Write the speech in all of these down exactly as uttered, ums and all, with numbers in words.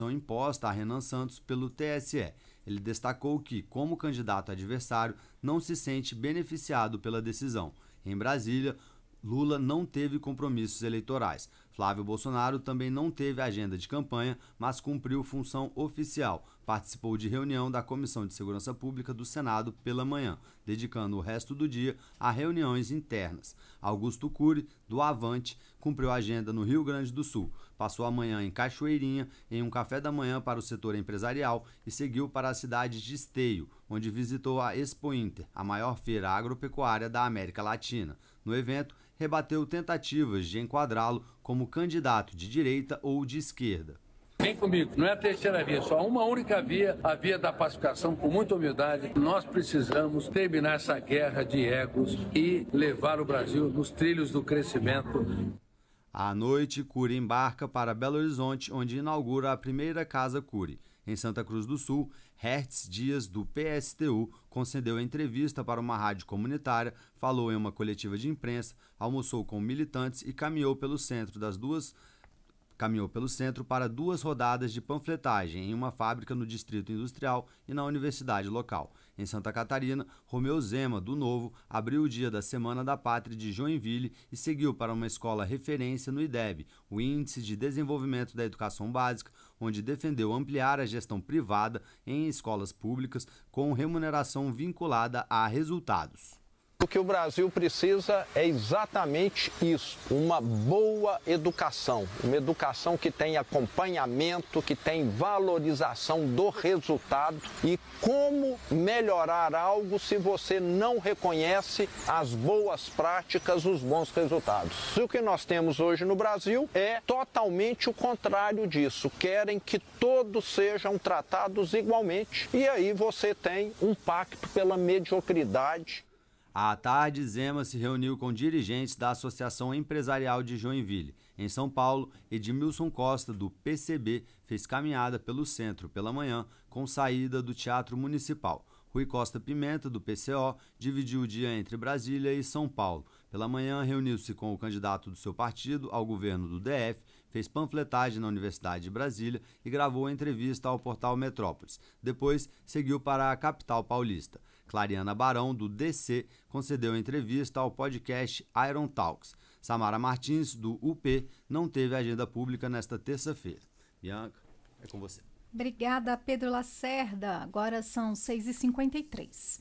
imposta a Renan Santos pelo T S E. Ele destacou que, como candidato adversário, não se sente beneficiado pela decisão. Em Brasília, Lula não teve compromissos eleitorais. Flávio Bolsonaro também não teve agenda de campanha, mas cumpriu função oficial. Participou de reunião da Comissão de Segurança Pública do Senado pela manhã, dedicando o resto do dia a reuniões internas. Augusto Cury, do Avante, cumpriu a agenda no Rio Grande do Sul. Passou a manhã em Cachoeirinha, em um café da manhã para o setor empresarial e seguiu para a cidade de Esteio, onde visitou a Expo Inter, a maior feira agropecuária da América Latina. No evento, rebateu tentativas de enquadrá-lo como candidato de direita ou de esquerda. Vem comigo, não é a terceira via, só uma única via, a via da pacificação, com muita humildade. Nós precisamos terminar essa guerra de egos e levar o Brasil nos trilhos do crescimento. À noite, Cury embarca para Belo Horizonte, onde inaugura a primeira Casa Cury. Em Santa Cruz do Sul, Hertz Dias, do P S T U, concedeu entrevista para uma rádio comunitária, falou em uma coletiva de imprensa, almoçou com militantes e caminhou pelo centro das duas caminhou pelo centro para duas rodadas de panfletagem em uma fábrica no Distrito Industrial e na universidade local. Em Santa Catarina, Romeu Zema, do Novo, abriu o dia da Semana da Pátria de Joinville e seguiu para uma escola referência no I D E B, o Índice de Desenvolvimento da Educação Básica, onde defendeu ampliar a gestão privada em escolas públicas com remuneração vinculada a resultados. O que o Brasil precisa é exatamente isso, uma boa educação, uma educação que tem acompanhamento, que tem valorização do resultado. E como melhorar algo se você não reconhece as boas práticas, os bons resultados? E o que nós temos hoje no Brasil é totalmente o contrário disso, querem que todos sejam tratados igualmente e aí você tem um pacto pela mediocridade. À tarde, Zema se reuniu com dirigentes da Associação Empresarial de Joinville. Em São Paulo, Edmilson Costa, do P C B, fez caminhada pelo centro pela manhã, com saída do Teatro Municipal. Rui Costa Pimenta, do P C O, dividiu o dia entre Brasília e São Paulo. Pela manhã, reuniu-se com o candidato do seu partido ao governo do D F, fez panfletagem na Universidade de Brasília e gravou a entrevista ao portal Metrópolis. Depois, seguiu para a capital paulista. Clariana Barão, do D C, concedeu entrevista ao podcast Iron Talks. Samara Martins, do U P, não teve agenda pública nesta terça-feira. Bianca, é com você. Obrigada, Pedro Lacerda. Agora são seis e cinquenta e três.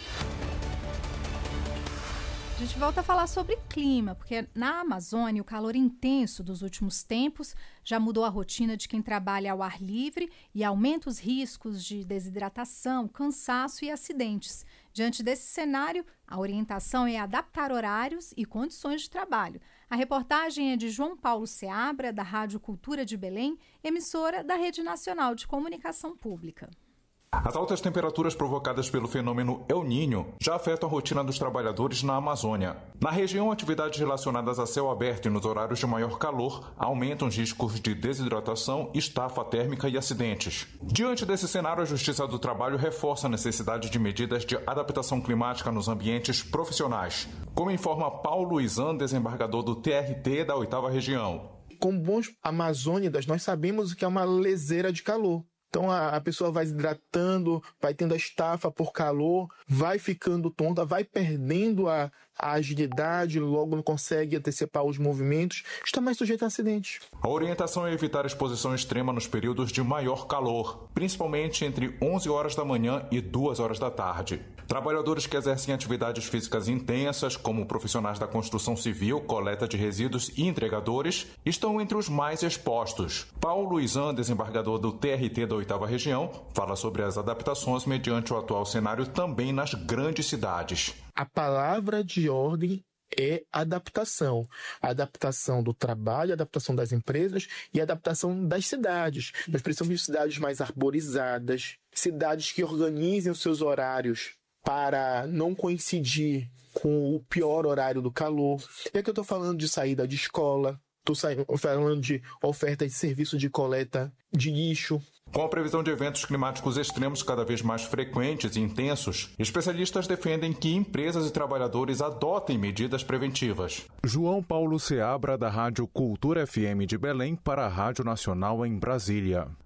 A gente volta a falar sobre clima, porque na Amazônia o calor intenso dos últimos tempos já mudou a rotina de quem trabalha ao ar livre e aumenta os riscos de desidratação, cansaço e acidentes. Diante desse cenário, a orientação é adaptar horários e condições de trabalho. A reportagem é de João Paulo Seabra, da Rádio Cultura de Belém, emissora da Rede Nacional de Comunicação Pública. As altas temperaturas provocadas pelo fenômeno El Niño já afetam a rotina dos trabalhadores na Amazônia. Na região, atividades relacionadas a céu aberto e nos horários de maior calor aumentam os riscos de desidratação, estafa térmica e acidentes. Diante desse cenário, a Justiça do Trabalho reforça a necessidade de medidas de adaptação climática nos ambientes profissionais, como informa Paulo Luizan, desembargador do T R T da oitava Região. Como bons amazônidas, nós sabemos o que é uma leseira de calor. Então a, a pessoa vai desidratando, vai tendo a estafa por calor, vai ficando tonta, vai perdendo a, a agilidade, logo não consegue antecipar os movimentos, está mais sujeito a acidentes. A orientação é evitar exposição extrema nos períodos de maior calor, principalmente entre onze horas da manhã e duas horas da tarde. Trabalhadores que exercem atividades físicas intensas, como profissionais da construção civil, coleta de resíduos e entregadores, estão entre os mais expostos. Paulo Luizan, desembargador do T R T da oitava Região, fala sobre as adaptações mediante o atual cenário também nas grandes cidades. A palavra de ordem é adaptação. A adaptação do trabalho, a adaptação das empresas e a adaptação das cidades. Nós precisamos de cidades mais arborizadas, cidades que organizem os seus horários para não coincidir com o pior horário do calor. É que eu estou falando de saída de escola, estou falando de oferta de serviço de coleta de lixo. Com a previsão de eventos climáticos extremos cada vez mais frequentes e intensos, especialistas defendem que empresas e trabalhadores adotem medidas preventivas. João Paulo Seabra, da Rádio Cultura F M de Belém, para a Rádio Nacional em Brasília.